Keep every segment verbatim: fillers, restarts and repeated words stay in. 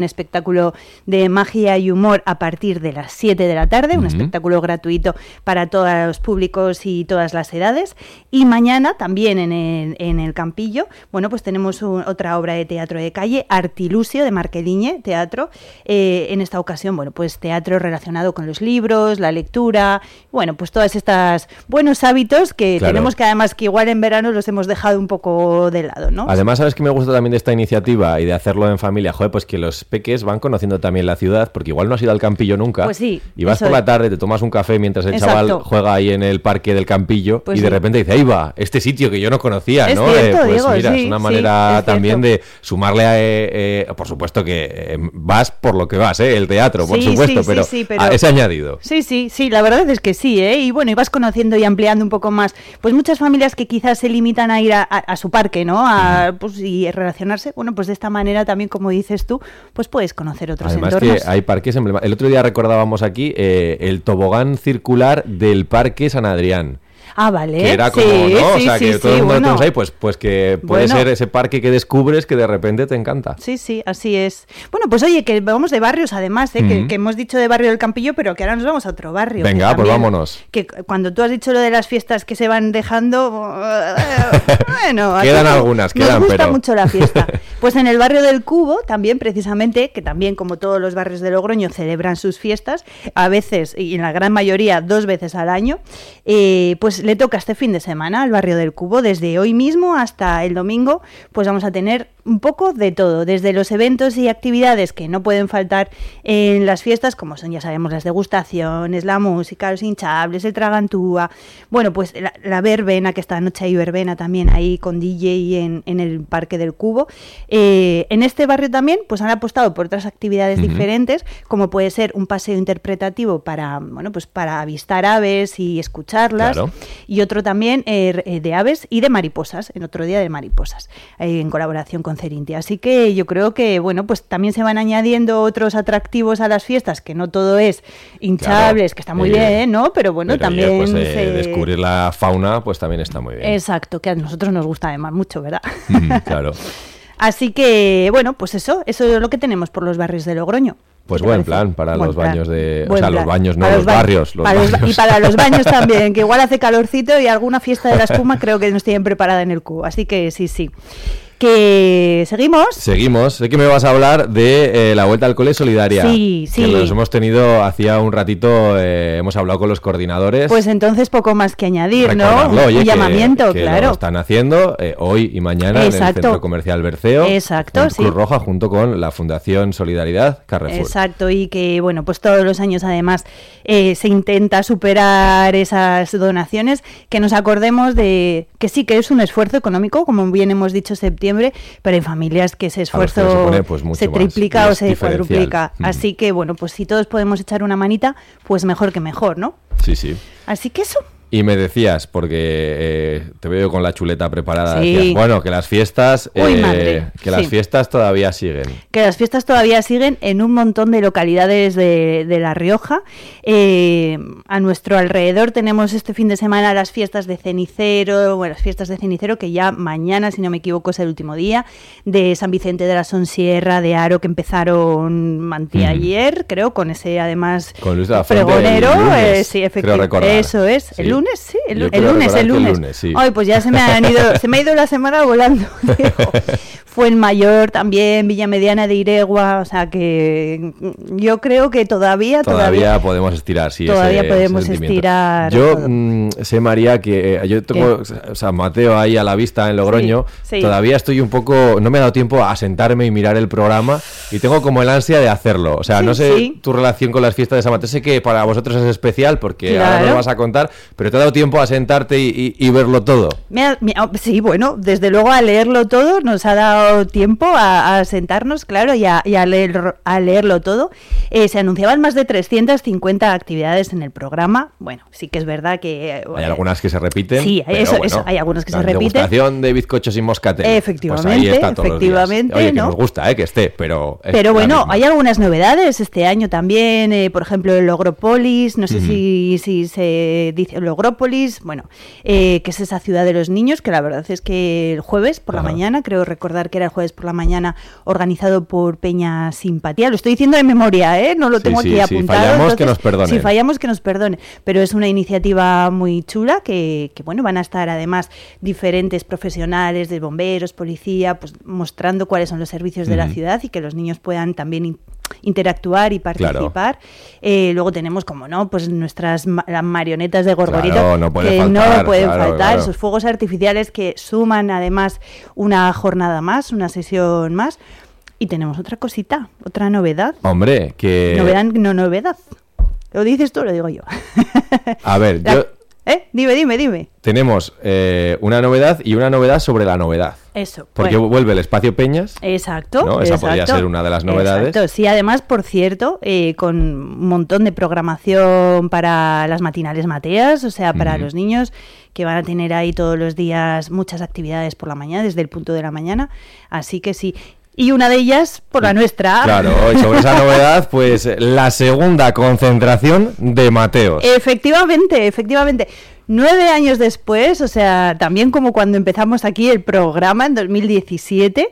un espectáculo de magia y humor a partir de las siete de la tarde, un uh-huh. espectáculo gratuito para todos los públicos y todas las edades. Y mañana también en el, en el Campillo, bueno, pues tenemos un, otra obra de teatro de calle, Artilusio, de Marqueliñe, teatro. Eh, en esta ocasión, bueno, pues teatro relacionado con los libros, la lectura, bueno, pues todas estas buenos hábitos que claro. tenemos, que además que igual en verano los hemos dejado un poco de lado, ¿no? Además, ¿sabes qué me gusta también de esta iniciativa y de hacerlo en familia? Joder, pues que los peques van conociendo también la ciudad, porque igual no has ido al Campillo nunca. Pues sí. Y vas por la tarde, te tomas un café mientras el Exacto. chaval juega ahí en el parque del Campillo pues y de sí. repente dice, ahí va, este sitio que yo no conocía, es ¿no? Cierto, eh, pues Diego, mira, sí, es una manera sí, también de sumarle a, eh, eh, por supuesto que eh, vas por lo que vas, ¿eh? El teatro, por sí, supuesto, sí, pero, sí, sí, pero... a ese añadido. Sí, sí, sí, la verdad es que sí, ¿eh? Y bueno, y vas conociendo y ampliando un poco más, pues muchas familias que quizás se limitan a ir a, a, a su parque, ¿no? A, pues, y relacionarse, bueno, pues de esta manera también, como dices tú, pues puedes conocer otros Además entornos. Además que hay parques emblemáticos. El otro día recordábamos aquí eh, el tobogán circular del Parque San Adrián. Ah, vale. Que era como, sí, ¿no? Sí, o sea, sí, que sí, todo el mundo bueno. lo tenemos ahí, pues, pues que puede bueno. ser ese parque que descubres que de repente te encanta. Sí, sí, así es. Bueno, pues oye, que vamos de barrios además, ¿eh? Uh-huh. que, que hemos dicho de barrio del Campillo, pero que ahora nos vamos a otro barrio. Venga, pues también, vámonos. Que cuando tú has dicho lo de las fiestas que se van dejando, bueno... quedan algunas, quedan, pero... Nos gusta pero... mucho la fiesta. Pues en el barrio del Cubo, también precisamente, que también como todos los barrios de Logroño celebran sus fiestas, a veces, y en la gran mayoría, dos veces al año, eh, pues le toca este fin de semana al barrio del Cubo, desde hoy mismo hasta el domingo, pues vamos a tener un poco de todo, desde los eventos y actividades que no pueden faltar en las fiestas, como son, ya sabemos, las degustaciones, la música, los hinchables, el tragantúa, bueno, pues la, la verbena, que esta noche hay verbena también ahí con D J en, en el Parque del Cubo. Eh, en este barrio también, pues han apostado por otras actividades uh-huh. diferentes, como puede ser un paseo interpretativo para, bueno, pues para avistar aves y escucharlas, claro. y otro también eh, de aves y de mariposas, en otro día de mariposas, eh, en colaboración con Cerintia. Así que yo creo que, bueno, pues también se van añadiendo otros atractivos a las fiestas, que no todo es hinchables, claro. que está muy eh, bien, ¿no? Pero bueno, pero, también... Oye, pues, eh, se... descubrir la fauna, pues también está muy bien. Exacto, que a nosotros nos gusta además mucho, ¿verdad? Mm, claro. Así que, bueno, pues eso, eso es lo que tenemos por los barrios de Logroño. Pues buen plan para buen los plan. baños de... Buen o sea, plan. los baños, no, para los, los barrios. Los para barrios. Los, y para los baños también, que igual hace calorcito y alguna fiesta de la espuma creo que nos tienen preparada en el Cubo. Así que sí, sí. Que seguimos. Seguimos. Sé que me vas a hablar de eh, la Vuelta al Cole Solidaria. Sí, sí. Que los hemos tenido hacía un ratito, eh, hemos hablado con los coordinadores. Pues entonces poco más que añadir, ¿no? Oye, un que, llamamiento, que claro. Lo están haciendo eh, hoy y mañana Exacto. en el Centro Comercial Berceo. Exacto, en sí. Cruz Roja junto con la Fundación Solidaridad Carrefour. Exacto, y que, bueno, pues todos los años además eh, se intenta superar esas donaciones, que nos acordemos de que sí, que es un esfuerzo económico, como bien hemos dicho, septiembre, pero en familias que ese esfuerzo se, pone, pues, mucho se triplica más, o se cuadruplica. Mm. Así que, bueno, pues si todos podemos echar una manita, pues mejor que mejor, ¿no? Sí, sí. Así que eso. Y me decías, porque eh, te veo con la chuleta preparada, sí. decías, bueno, que las fiestas Uy, eh, madre. que sí. las fiestas todavía siguen. Que las fiestas todavía siguen en un montón de localidades de, de La Rioja. Eh, a nuestro alrededor tenemos este fin de semana las fiestas de Cenicero, bueno, las fiestas de Cenicero, que ya mañana, si no me equivoco, es el último día, de San Vicente de la Sonsierra, de Aro, que empezaron anteayer, mm. creo, con ese además con Luis de la pregonero. Lunes, eh, sí, efectivamente. Eso es. Sí. El lunes, sí. El, el lunes, el lunes. lunes sí. Ay, pues ya se me han ido, se me ha ido la semana volando. Fuenmayor también, Villa Mediana de Iregua, o sea que yo creo que todavía... Todavía, todavía podemos estirar, sí. Todavía ese, podemos ese estirar. Yo mmm, sé, María, que eh, yo tengo o sea, Mateo ahí a la vista en Logroño, sí, sí. Todavía estoy un poco... No me ha dado tiempo a sentarme y mirar el programa y tengo como el ansia de hacerlo. O sea, sí, no sé sí. tu relación con las fiestas de San Mateo. Sé que para vosotros es especial porque claro. ahora nos vas a contar, pero te ha dado tiempo a sentarte y, y, y verlo todo. Me ha, me, sí, bueno, desde luego a leerlo todo nos ha dado tiempo a, a sentarnos, claro, y a, y a, leer, a leerlo todo. Eh, se anunciaban más de trescientas cincuenta actividades en el programa. Bueno, sí que es verdad que... Eh, hay algunas que se repiten. Sí, pero eso, bueno, eso, hay algunas que la se repiten. Degustación de bizcochos y moscatel. Efectivamente, pues ahí está todos efectivamente. Los días. Oye, ¿no? que nos gusta, eh, que esté, pero... Pero bueno, hay algunas novedades este año también, eh, por ejemplo, el Logrópolis, no sé uh-huh. si, si se dice Logrópolis, bueno, eh, que es esa ciudad de los niños, que la verdad es que el jueves por uh-huh. la mañana creo recordar era el jueves por la mañana, organizado por Peña Simpatía. Lo estoy diciendo de memoria, ¿eh? No lo sí, tengo sí, aquí sí. apuntado. Si fallamos, entonces, que nos perdone. Si fallamos, que nos perdone. Pero es una iniciativa muy chula que, que, bueno, van a estar además diferentes profesionales de bomberos, policía, pues mostrando cuáles son los servicios de mm. la ciudad y que los niños puedan también in- interactuar y participar. Claro. Eh, luego tenemos, como no, pues nuestras ma- las marionetas de Gorgorito, claro, no puede que faltar, no pueden claro, faltar, claro. esos fuegos artificiales que suman además una jornada más, una sesión más. Y tenemos otra cosita, otra novedad. Hombre, que... Novedad, no novedad. ¿Lo dices tú o lo digo yo? A ver, la... yo... ¿Eh? Dime, dime, dime. Tenemos eh, una novedad y una novedad sobre la novedad. Eso. Porque bueno. vuelve el espacio Peñas. Exacto. ¿no? Esa exacto, podría ser una de las novedades. Exacto. Sí, además, por cierto, eh, con un montón de programación para las matinales Mateas, o sea, para mm. los niños que van a tener ahí todos los días muchas actividades por la mañana, desde el punto de la mañana. Así que sí. Y una de ellas por la nuestra. Claro, y sobre esa novedad, pues la segunda concentración de Mateos. Efectivamente, efectivamente. Nueve años después, o sea, también como cuando empezamos aquí el programa en dos mil diecisiete,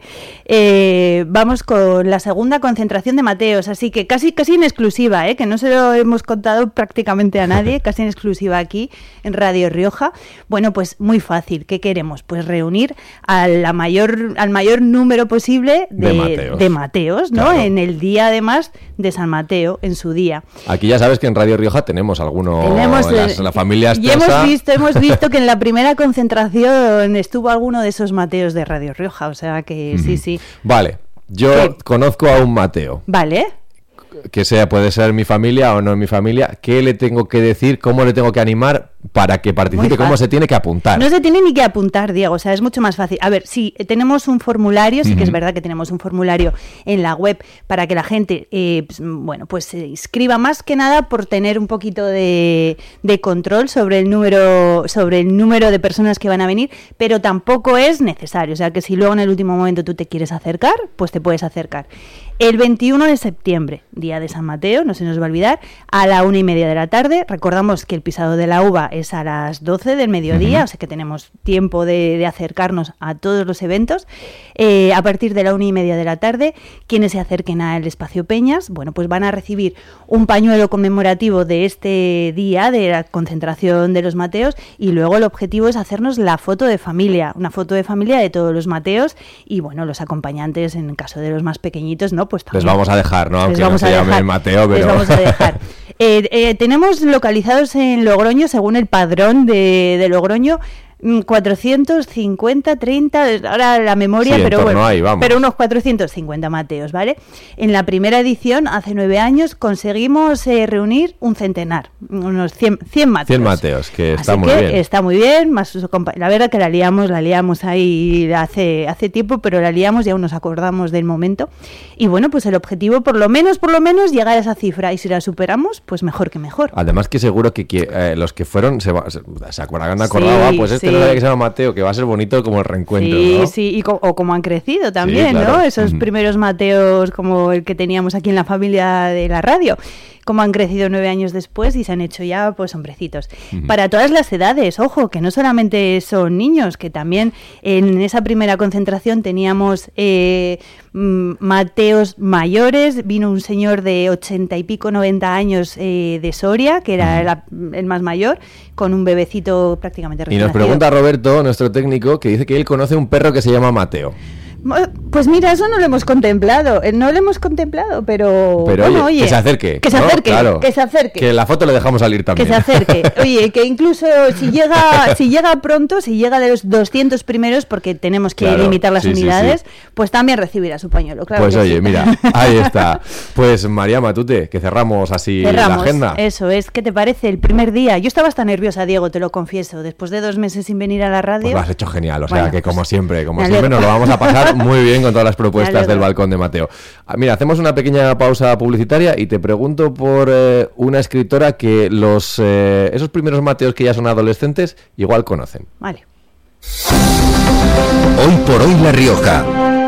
eh, vamos con la segunda concentración de Mateos, así que casi casi en exclusiva, ¿eh? Que no se lo hemos contado prácticamente a nadie, casi en exclusiva aquí en Radio Rioja. Bueno, pues muy fácil, ¿qué queremos? Pues reunir a la mayor, al mayor número posible de, de Mateos, de Mateos, ¿no? Claro. En el día además de San Mateo, en su día. Aquí ya sabes que en Radio Rioja tenemos algunos, tenemos, las, la familia y hemos visto, hemos visto que en la primera concentración estuvo alguno de esos Mateos de Radio Rioja, o sea que mm. sí, sí. Vale, yo ¿Qué? conozco a un Mateo. Vale. Que sea, puede ser mi familia o no mi familia. ¿Qué le tengo que decir? ¿Cómo le tengo que animar para que participe? ¿Cómo se tiene que apuntar? No se tiene ni que apuntar, Diego, o sea, es mucho más fácil. A ver, sí, tenemos un formulario, sí uh-huh. que es verdad que tenemos un formulario en la web para que la gente, eh, pues, bueno, pues se inscriba, más que nada por tener un poquito de, de control sobre el número, sobre el número de personas que van a venir, pero tampoco es necesario, o sea, que si luego en el último momento tú te quieres acercar, pues te puedes acercar. El veintiuno de septiembre, día de San Mateo, no se nos va a olvidar, a la una y media de la tarde. Recordamos que el pisado de la uva es a las doce del mediodía, uh-huh. o sea que tenemos tiempo de, de acercarnos a todos los eventos. Eh, a partir de la una y media de la tarde, quienes se acerquen al Espacio Peñas, bueno, pues van a recibir un pañuelo conmemorativo de este día, de la concentración de los Mateos, y luego el objetivo es hacernos la foto de familia, una foto de familia de todos los Mateos, y bueno, los acompañantes, en el caso de los más pequeñitos, ¿no? Pues también, les vamos a dejar, ¿no? Aunque no se llame Mateo, pero... Les vamos a dejar. eh, eh, tenemos localizados en Logroño, según el padrón de, de Logroño, cuatrocientos cincuenta, treinta, ahora la memoria, sí, pero bueno, ahí, pero unos cuatrocientos cincuenta Mateos, ¿vale? En la primera edición, hace nueve años, conseguimos eh, reunir un centenar, unos cien, cien Mateos. cien Mateos, que está Así muy que bien. Está muy bien, más su compa- la verdad que la liamos, la liamos ahí hace, hace tiempo, pero la liamos y aún nos acordamos del momento. Y bueno, pues el objetivo, por lo menos, por lo menos, llegar a esa cifra, y si la superamos, pues mejor que mejor. Además que seguro que, que eh, los que fueron se, se, se acuerdan, acordaba, sí, pues este sí. no sabía que se llama Mateo, que va a ser bonito como el reencuentro, sí, ¿no? Sí, y co- o como han crecido también, sí, claro. ¿no? Esos uh-huh. primeros Mateos como el que teníamos aquí en la familia de la radio, como han crecido nueve años después y se han hecho ya, pues, hombrecitos. Uh-huh. Para todas las edades, ojo, que no solamente son niños, que también en esa primera concentración teníamos eh, Mateos mayores, vino un señor de ochenta y pico, noventa años eh, de Soria, que era uh-huh. la, el más mayor, con un bebecito prácticamente recién Y nos nacido. pregunta Roberto, nuestro técnico, que dice que él conoce un perro que se llama Mateo. Pues mira, eso no lo hemos contemplado, no lo hemos contemplado, pero, pero bueno, oye, oye, que se acerque, que se ¿no? acerque, Claro, que se acerque, que la foto le dejamos salir también, que se acerque, oye, que incluso si llega, si llega pronto, si llega de los doscientos primeros, porque tenemos que claro, limitar las sí, unidades, sí, sí. pues también recibirá su pañuelo, claro. Pues que oye, sí. mira, ahí está. Pues María Matute, que cerramos así cerramos, la agenda. Eso es, ¿qué te parece? El primer día, yo estaba hasta nerviosa, Diego, te lo confieso, después de dos meses sin venir a la radio. Pues lo has hecho genial, o sea, bueno, que como pues, siempre, como siempre nos lo vamos a pasar muy bien con todas las propuestas del Balcón de Mateo. Mira, hacemos una pequeña pausa publicitaria y te pregunto por eh, una escritora que los eh, esos primeros Mateos que ya son adolescentes igual conocen. Vale. Hoy por hoy La Rioja.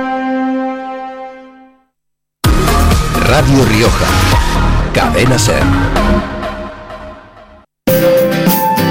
Radio Rioja. Cadena SER.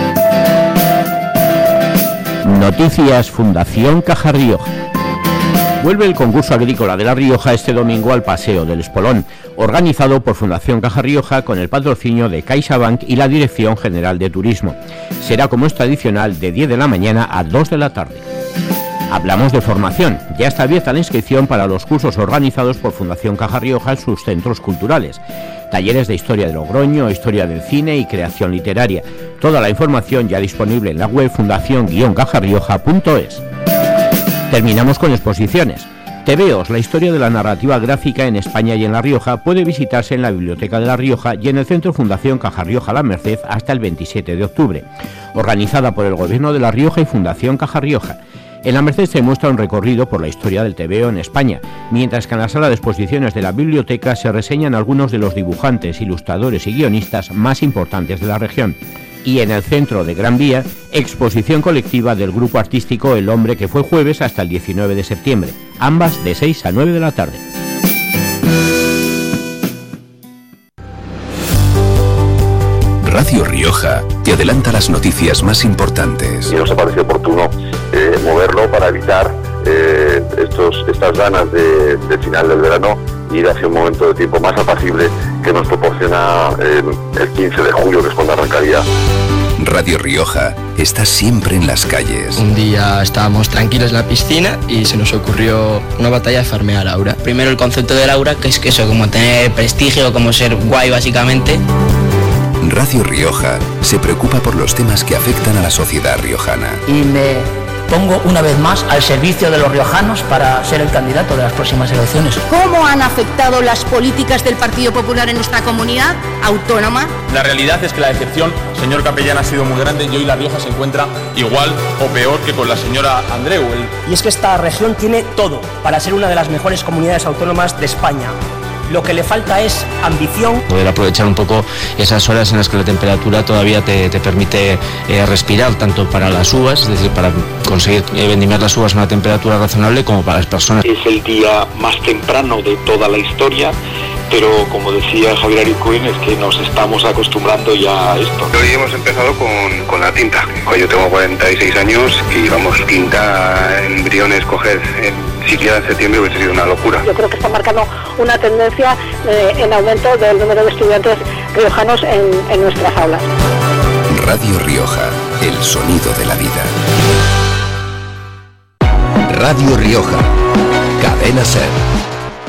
Noticias Fundación Caja Rioja. Vuelve el concurso agrícola de La Rioja este domingo al Paseo del Espolón, organizado por Fundación Caja Rioja con el patrocinio de CaixaBank y la Dirección General de Turismo. Será, como es tradicional, de diez de la mañana a dos de la tarde. Hablamos de formación. Ya está abierta la inscripción para los cursos organizados por Fundación Caja Rioja en sus centros culturales. Talleres de historia de Logroño, historia del cine y creación literaria. Toda la información ya disponible en la web fundación guion caja rioja punto es. Terminamos con exposiciones. Tebeos, la historia de la narrativa gráfica en España y en La Rioja, puede visitarse en la Biblioteca de La Rioja y en el Centro Fundación Caja Rioja La Merced hasta el veintisiete de octubre. Organizada por el Gobierno de La Rioja y Fundación Caja Rioja. En La Merced se muestra un recorrido por la historia del tebeo en España, mientras que en la sala de exposiciones de la biblioteca se reseñan algunos de los dibujantes, ilustradores y guionistas más importantes de la región. Y en el centro de Gran Vía, exposición colectiva del grupo artístico El Hombre, que fue jueves hasta el diecinueve de septiembre, ambas de seis a nueve de la tarde. Radio Rioja te adelanta las noticias más importantes. Y nos ha parecido oportuno eh, moverlo para evitar eh, estos, estas ganas de, de final del verano, ir hacia un momento de tiempo más apacible que nos proporciona eh, el quince de julio, que es cuando arrancaría. Radio Rioja está siempre en las calles. Un día estábamos tranquilos en la piscina y se nos ocurrió una batalla de farmear aura. Primero el concepto del aura, que es que eso, como tener prestigio, como ser guay básicamente. Radio Rioja se preocupa por los temas que afectan a la sociedad riojana. Y me pongo una vez más al servicio de los riojanos para ser el candidato de las próximas elecciones. ¿Cómo han afectado las políticas del Partido Popular en nuestra comunidad autónoma? La realidad es que la decepción, señor capellán, ha sido muy grande y hoy La Rioja se encuentra igual o peor que con la señora Andreu. Y es que esta región tiene todo para ser una de las mejores comunidades autónomas de España. Lo que le falta es ambición. Poder aprovechar un poco esas horas en las que la temperatura todavía te, te permite eh, respirar, tanto para las uvas, es decir, para conseguir eh, vendimiar las uvas a una temperatura razonable, como para las personas. Es el día más temprano de toda la historia, pero como decía Javier Aricuén, es que nos estamos acostumbrando ya a esto. Hoy hemos empezado con, con la tinta. Yo tengo cuarenta y seis años y vamos, tinta, embriones, coger en, siquiera en septiembre hubiese sido una locura. Yo creo que está marcando una tendencia eh, en aumento del número de estudiantes riojanos en, en nuestras aulas. Radio Rioja, el sonido de la vida. Radio Rioja, Cadena SER.